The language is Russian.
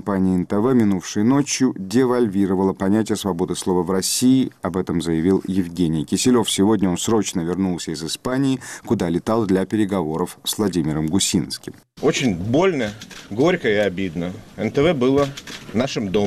компании НТВ минувшей ночью девальвировала понятие свободы слова в России. Об этом заявил Евгений Киселев. Сегодня он срочно вернулся из Испании, куда летал для переговоров с Владимиром Гусинским. Очень больно, горько и обидно. НТВ было нашим домом.